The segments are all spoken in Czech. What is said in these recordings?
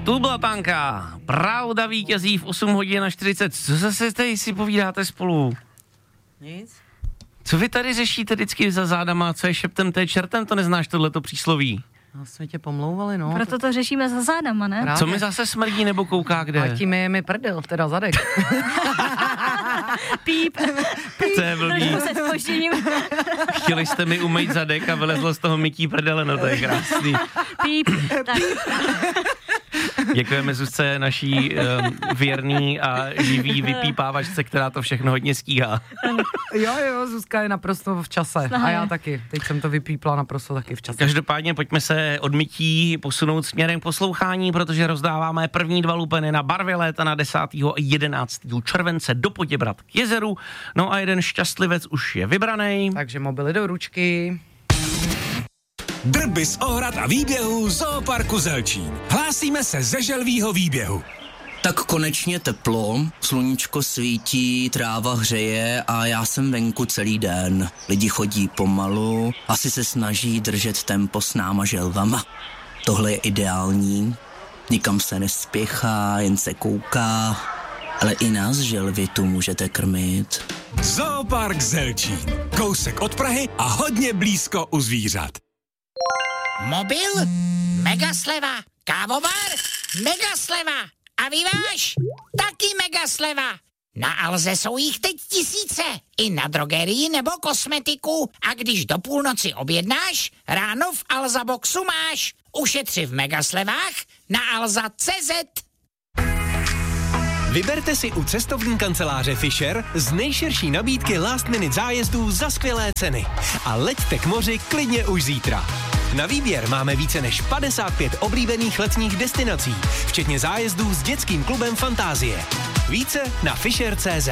Tu byla Tanka. Pravda vítězí v 8 hodin a 40. Co zase tady si povídáte spolu? Nic. Co vy tady řešíte vždycky za zádama? Co je šeptem, to je čertem? To neznáš tohleto přísloví? No, jsme tě pomlouvali, no. Proto to řešíme za zádama, ne? Právě. Co mi zase smrdí nebo kouká kde? A tím je mi prdel, teda zadek. Píp. To je blbý. Trošku se spožděním. Chtěli jste mi umýt zadek a vylezlo z toho mytí prdele, no to je krásný. Píp. Tak. Děkujeme Zuzce, naší věrný a živý vypípávačce, která to všechno hodně stíhá. Jo, Zuzka je naprosto v čase. A já taky. Teď jsem to vypípla naprosto taky v čase. Každopádně pojďme se od mytí posunout směrem k poslouchání, protože rozdáváme první 2 lupeny na barvy léta na 10. a 11. července do Poděbrad k jezeru. No a jeden šťastlivec už je vybraný. Takže mobily do ručky. Drby z ohrad a výběhů Zooparku Zelčín. Hlásíme se ze želvýho výběhu. Tak konečně teplo, sluníčko svítí, tráva hřeje a já jsem venku celý den. Lidi chodí pomalu, asi se snaží držet tempo s náma želvama. Tohle je ideální, nikam se nespěchá, jen se kouká, ale i nás želvy tu můžete krmit. Zoopark Zelčín. Kousek od Prahy a hodně blízko u zvířat. Mobil? Mega sleva. Kávovar? Mega sleva. A vyváž? Taky mega sleva. Na Alze jsou jich teď tisíce. I na drogerii nebo kosmetiku. A když do půlnoci objednáš, ráno v Alza Boxu máš. Ušetři v megaslevách na alza.cz. Vyberte si u cestovní kanceláře Fisher z nejširší nabídky last minute zájezdů za skvělé ceny. A leďte k moři klidně už zítra. Na výběr máme více než 55 oblíbených letních destinací, včetně zájezdů s dětským klubem Fantázie. Více na Fisher.cz.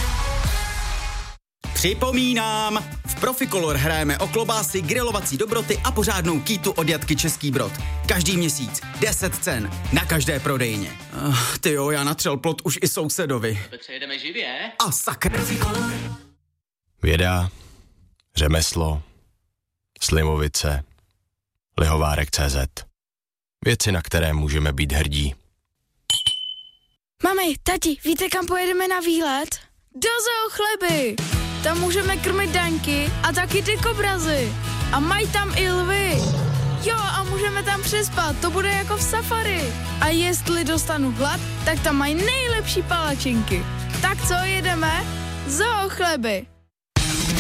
Připomínám, v Proficolor hrajeme o klobásy, grilovací dobroty a pořádnou kýtu od Jatky Český Brod. Každý měsíc 10 cen na každé prodejně. Tyjo, já natřel plot už i sousedovi. Petře, jedeme živě? A sakra. Věda, řemeslo, Slimovice, Lihovárek.cz. Věci, na které můžeme být hrdí. Mami, tati, víte, kam pojedeme na výlet? Do Zoo Chleby! Tam můžeme krmit daňky a taky ty kobrazy. A mají tam i lvy. Jo, a můžeme tam přespat, to bude jako v safari. A jestli dostanu hlad, tak tam mají nejlepší palačinky. Tak co, jedeme? Zoo Chleby!